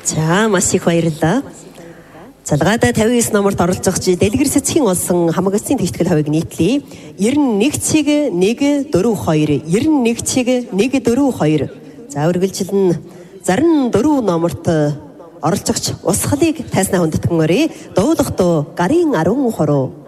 За маш их баярлалаа. Залгаадаа 59 номорт оролцох чи дэлгэр сэцгийн олсон хамгаалцын тэгтгэл хавийг нийтлэе. 91-1-1-4-2 91-1-1-4-2. За үргэлжлэн зарим 4 номорт оролцогч Усхалыг тайснаа хүндэтгэн өрөө. Дуулах дуу гарын 10 хороо.